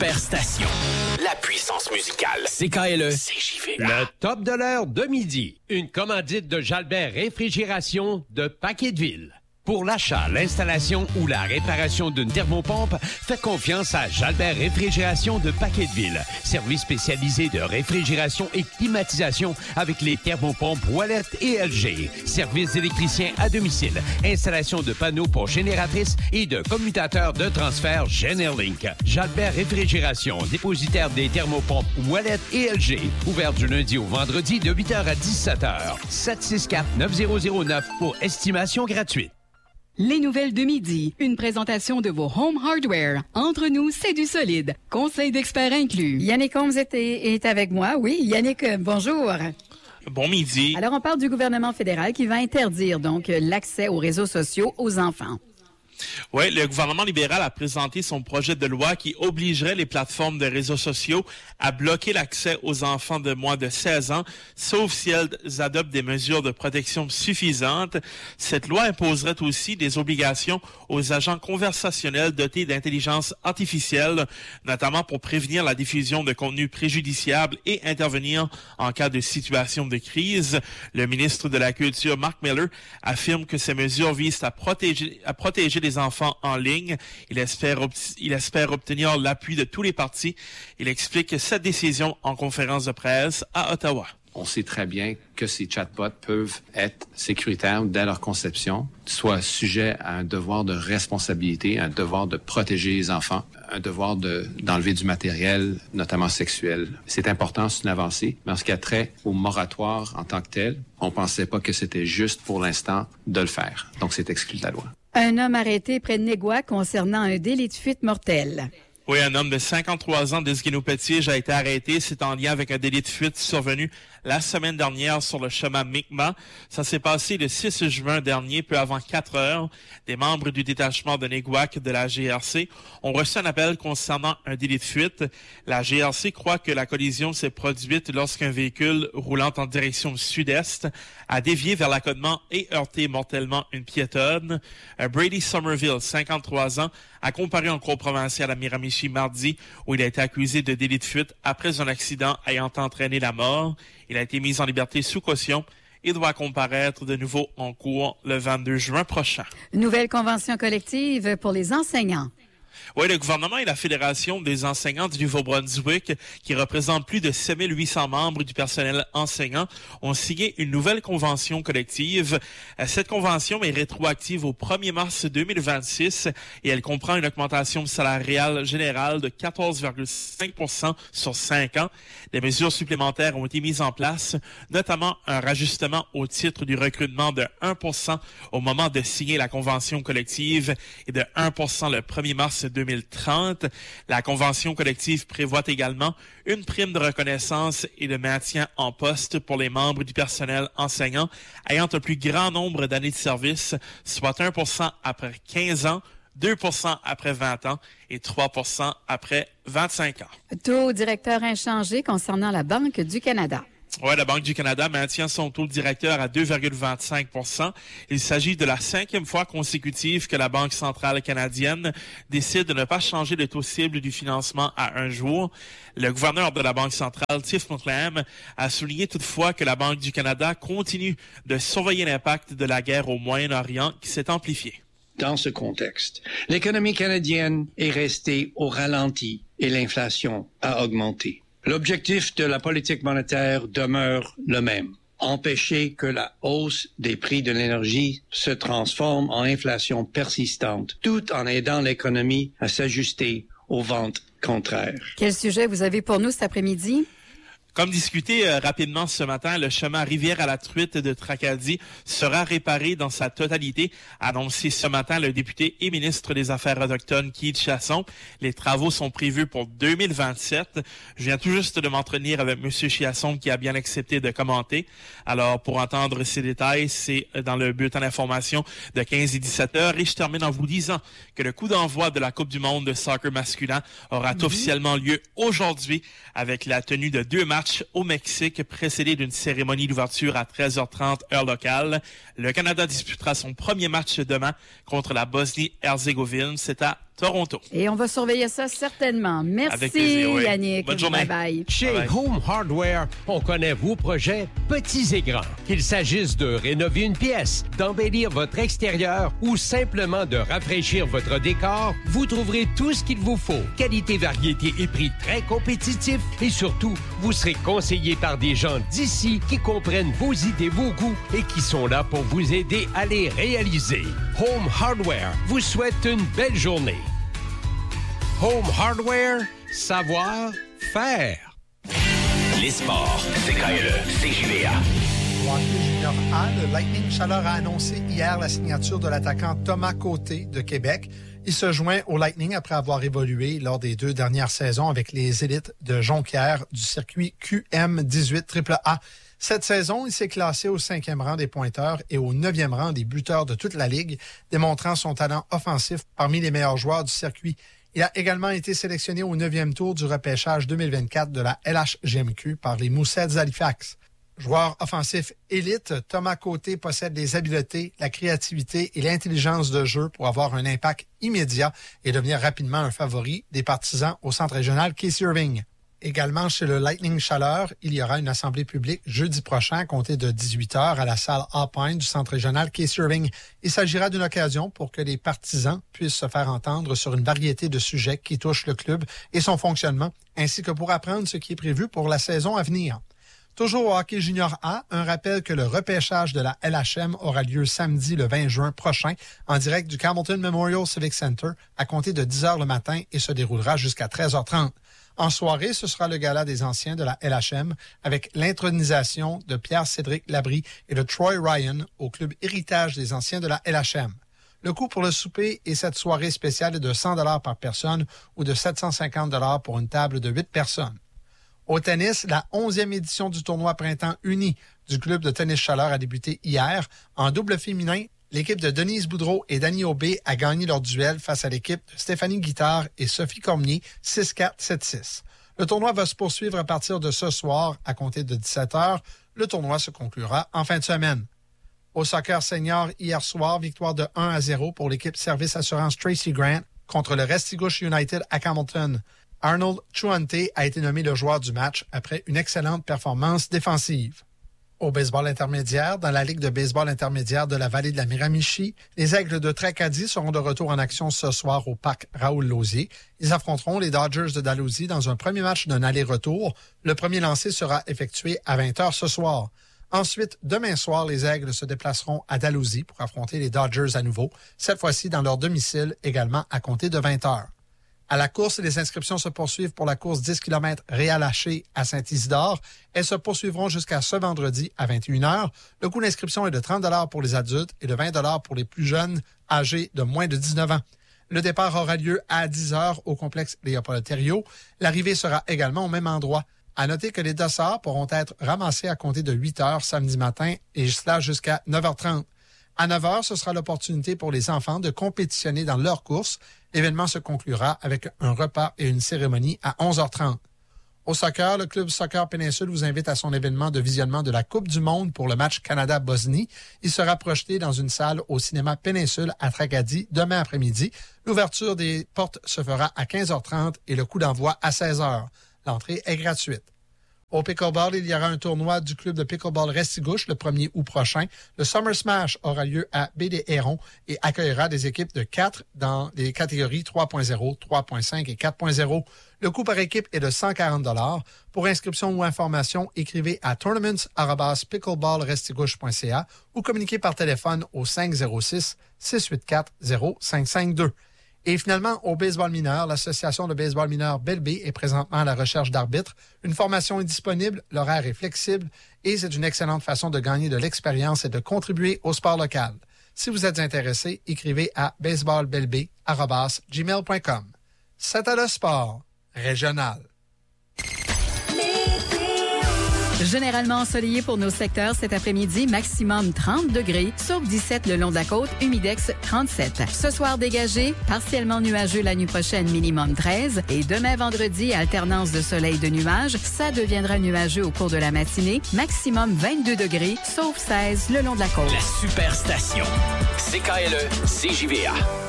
Super Station. La puissance musicale. CKLE. CJV. Le top de l'heure de midi. Une commandite de Jalbert Réfrigération de Paqueteville. Pour l'achat, l'installation ou la réparation d'une thermopompe, faites confiance à Jalbert Réfrigération de Paqueteville. Service spécialisé de réfrigération et climatisation avec les thermopompes Wallet et LG. Service d'électricien à domicile. Installation de panneaux pour génératrices et de commutateurs de transfert Generlink. Jalbert Réfrigération, dépositaire des thermopompes Wallet et LG. Ouvert du lundi au vendredi de 8h à 17h. 764-9009 pour estimation gratuite. Les nouvelles de midi. Une présentation de vos Home Hardware. Entre nous, c'est du solide. Conseil d'experts inclus. Yannick Holmes est avec moi. Oui, Yannick, bonjour. Bon midi. Alors, on parle du gouvernement fédéral qui va interdire donc l'accès aux réseaux sociaux aux enfants. Oui, le gouvernement libéral a présenté son projet de loi qui obligerait les plateformes de réseaux sociaux à bloquer l'accès aux enfants de moins de 16 ans, sauf si elles adoptent des mesures de protection suffisantes. Cette loi imposerait aussi des obligations aux agents conversationnels dotés d'intelligence artificielle, notamment pour prévenir la diffusion de contenus préjudiciables et intervenir en cas de situation de crise. Le ministre de la Culture, Mark Miller, affirme que ces mesures visent à protéger les enfants en ligne. Il espère obtenir l'appui de tous les partis. Il explique cette décision en conférence de presse à Ottawa. On sait très bien que ces chatbots peuvent être sécuritaires dès leur conception, soit sujets à un devoir de responsabilité, un devoir de protéger les enfants, un devoir d'enlever du matériel, notamment sexuel. C'est important, c'est une avancée, mais en ce qui a trait au moratoire en tant que tel, on pensait pas que c'était juste pour l'instant de le faire. Donc, c'est exclu de la loi. Un homme arrêté près de Néguac concernant un délit de fuite mortel. Oui, un homme de 53 ans d'Esguino-Petit a été arrêté. C'est en lien avec un délit de fuite survenu la semaine dernière sur le chemin Mi'kmaq. Ça s'est passé le 6 juin dernier, peu avant 4 heures. Des membres du détachement de Néguac de la GRC ont reçu un appel concernant un délit de fuite. La GRC croit que la collision s'est produite lorsqu'un véhicule roulant en direction sud-est a dévié vers l'accotement et heurté mortellement une piétonne. Brady Somerville, 53 ans, a comparu en cour provinciale à Miramichi mardi, où il a été accusé de délit de fuite après un accident ayant entraîné la mort. Il a été mis en liberté sous caution et doit comparaître de nouveau en cour le 22 juin prochain. Nouvelle convention collective pour les enseignants. Oui, le gouvernement et la Fédération des enseignants du Nouveau-Brunswick, qui représentent plus de 7800 membres du personnel enseignant, ont signé une nouvelle convention collective. Cette convention est rétroactive au 1er mars 2026 et elle comprend une augmentation salariale générale de 14,5% sur 5 ans. Des mesures supplémentaires ont été mises en place, notamment un rajustement au titre du recrutement de 1% au moment de signer la convention collective et de 1% le 1er mars 2030. La convention collective prévoit également une prime de reconnaissance et de maintien en poste pour les membres du personnel enseignant ayant un plus grand nombre d'années de service, soit 1% après 15 ans, 2% après 20 ans et 3% après 25 ans. Taux directeur inchangé concernant la Banque du Canada. Oui, la Banque du Canada maintient son taux directeur à 2,25 %. Il s'agit de la 5e fois consécutive que la Banque centrale canadienne décide de ne pas changer le taux cible du financement à un jour. Le gouverneur de la Banque centrale, Tiff Macklem, a souligné toutefois que la Banque du Canada continue de surveiller l'impact de la guerre au Moyen-Orient qui s'est amplifiée. Dans ce contexte, l'économie canadienne est restée au ralenti et l'inflation a augmenté. L'objectif de la politique monétaire demeure le même. Empêcher que la hausse des prix de l'énergie se transforme en inflation persistante, tout en aidant l'économie à s'ajuster aux ventes contraires. Quel sujet vous avez pour nous cet après-midi? Comme discuté rapidement ce matin, le chemin Rivière-à-la-Truite de Tracadie sera réparé dans sa totalité, a annoncé ce matin le député et ministre des Affaires autochtones Keith Chiasson. Les travaux sont prévus pour 2027. Je viens tout juste de m'entretenir avec M. Chiasson qui a bien accepté de commenter. Alors, pour entendre ces détails, c'est dans le bulletin d'information de 15 et 17 heures. Et je termine en vous disant que le coup d'envoi de la Coupe du monde de soccer masculin aura officiellement lieu aujourd'hui avec la tenue de 2 matchs au Mexique, précédé d'une cérémonie d'ouverture à 13h30 heure locale. Le Canada disputera son premier match demain contre la Bosnie-Herzégovine. C'est à Toronto. Et on va surveiller ça certainement. Merci, avec plaisir, oui. Yannick. Bonne journée. Bye-bye. Chez Bye bye. Home Hardware, on connaît vos projets petits et grands. Qu'il s'agisse de rénover une pièce, d'embellir votre extérieur ou simplement de rafraîchir votre décor, vous trouverez tout ce qu'il vous faut. Qualité, variété et prix très compétitifs. Et surtout, vous serez conseillé par des gens d'ici qui comprennent vos idées, vos goûts et qui sont là pour vous aider à les réaliser. Home Hardware vous souhaite une belle journée. Home Hardware, savoir faire. Les sports, CKLE, CJVA. Au hockey junior A, le Lightning Chaleur a annoncé hier la signature de l'attaquant Thomas Côté de Québec. Il se joint au Lightning après avoir évolué lors des 2 dernières saisons avec les élites de Jonquière du circuit QM18 AAA. Cette saison, il s'est classé au 5e rang des pointeurs et au 9e rang des buteurs de toute la Ligue, démontrant son talent offensif parmi les meilleurs joueurs du circuit. Il a également été sélectionné au 9e tour du repêchage 2024 de la LHGMQ par les Mooseheads Halifax. Joueur offensif élite, Thomas Côté possède les habiletés, la créativité et l'intelligence de jeu pour avoir un impact immédiat et devenir rapidement un favori des partisans au centre régional Casey Irving. Également chez le Lightning Chaleur, il y aura une assemblée publique jeudi prochain à compter de 18h à la salle Alpine du centre régional Casey Irving. Il s'agira d'une occasion pour que les partisans puissent se faire entendre sur une variété de sujets qui touchent le club et son fonctionnement, ainsi que pour apprendre ce qui est prévu pour la saison à venir. Toujours au hockey junior A, un rappel que le repêchage de la LHM aura lieu samedi le 20 juin prochain en direct du Campbellton Memorial Civic Center à compter de 10h le matin et se déroulera jusqu'à 13h30. En soirée, ce sera le gala des anciens de la LHM avec l'intronisation de Pierre-Cédric Labrie et de Troy Ryan au club Héritage des anciens de la LHM. Le coût pour le souper et cette soirée spéciale est de 100 $ par personne ou de 750 $ pour une table de 8 personnes. Au tennis, la 11e édition du tournoi Printemps uni du club de tennis Chaleur a débuté hier. En double féminin, l'équipe de Denise Boudreau et Dani Aubé a gagné leur duel face à l'équipe de Stéphanie Guittard et Sophie Cormier, 6-4, 7-6. Le tournoi va se poursuivre à partir de ce soir à compter de 17h. Le tournoi se conclura en fin de semaine. Au soccer senior, hier soir, victoire de 1-0 pour l'équipe Service Assurance Tracy Grant contre le Restigouche United à Campbellton. Arnold Chuante a été nommé le joueur du match après une excellente performance défensive. Au baseball intermédiaire, dans la Ligue de baseball intermédiaire de la vallée de la Miramichi, les Aigles de Tracadie seront de retour en action ce soir au parc Raoul-Lausier. Ils affronteront les Dodgers de Dalhousie dans un premier match d'un aller-retour. Le premier lancé sera effectué à 20h ce soir. Ensuite, demain soir, les Aigles se déplaceront à Dalhousie pour affronter les Dodgers à nouveau, cette fois-ci dans leur domicile, également à compter de 20h. À la course, les inscriptions se poursuivent pour la course 10 km Réal-Haché à Saint-Isidore. Elles se poursuivront jusqu'à ce vendredi à 21h. Le coût d'inscription est de 30 $ pour les adultes et de 20 $ pour les plus jeunes âgés de moins de 19 ans. Le départ aura lieu à 10h au complexe Léopold-Thériault. L'arrivée sera également au même endroit. À noter que les dossards pourront être ramassés à compter de 8h samedi matin et cela jusqu'à 9h30. À 9h, ce sera l'opportunité pour les enfants de compétitionner dans leur course. L'événement se conclura avec un repas et une cérémonie à 11h30. Au soccer, le club Soccer Péninsule vous invite à son événement de visionnement de la Coupe du Monde pour le match Canada-Bosnie. Il sera projeté dans une salle au cinéma Péninsule à Tracadie demain après-midi. L'ouverture des portes se fera à 15h30 et le coup d'envoi à 16h. L'entrée est gratuite. Au pickleball, il y aura un tournoi du club de pickleball Restigouche le 1er août prochain. Le Summer Smash aura lieu à Baie-des-Hérons et accueillera des équipes de 4 dans les catégories 3.0, 3.5 et 4.0. Le coût par équipe est de 140 $. Pour inscription ou information, écrivez à tournaments@pickleballrestigouche.ca ou communiquez par téléphone au 506-684-0552. Et finalement, au baseball mineur, l'association de baseball mineur Belle-Baie est présentement à la recherche d'arbitres. Une formation est disponible, l'horaire est flexible et c'est une excellente façon de gagner de l'expérience et de contribuer au sport local. Si vous êtes intéressé, écrivez à baseballbelleby@gmail.com. C'était le sport régional. Généralement ensoleillé pour nos secteurs cet après-midi, maximum 30 degrés, sauf 17 le long de la côte, humidex 37. Ce soir dégagé, partiellement nuageux la nuit prochaine, minimum 13. Et demain vendredi, alternance de soleil et de nuages, ça deviendra nuageux au cours de la matinée, maximum 22 degrés, sauf 16 le long de la côte. La Superstation. CKLE, CJVA.